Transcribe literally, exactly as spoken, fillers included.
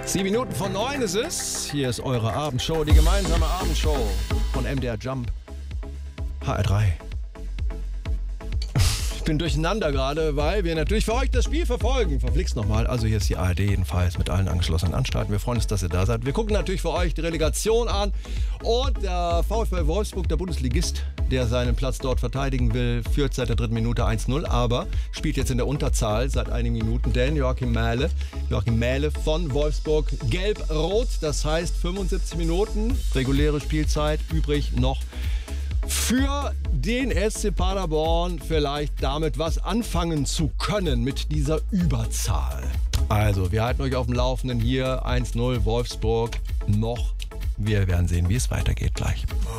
Sieben Minuten von neun ist es. Hier ist eure Abendshow, die gemeinsame Abendshow von M D R Jump, H R drei. Ich bin durcheinander gerade, weil wir natürlich für euch das Spiel verfolgen. Verflixt nochmal. Also hier ist die A R D jedenfalls mit allen angeschlossenen Anstalten. Wir freuen uns, dass ihr da seid. Wir gucken natürlich für euch die Relegation an. Und der VfL Wolfsburg, der Bundesligist, der seinen Platz dort verteidigen will, führt seit der dritten Minute eins null, aber spielt jetzt in der Unterzahl seit einigen Minuten. Denn Joachim Mähle, Joachim Mähle von Wolfsburg, gelb-rot. Das heißt fünfundsiebzig Minuten, reguläre Spielzeit, übrig noch für den S C Paderborn, vielleicht damit was anfangen zu können mit dieser Überzahl. Also, wir halten euch auf dem Laufenden hier. eins null Wolfsburg noch. Wir werden sehen, wie es weitergeht gleich.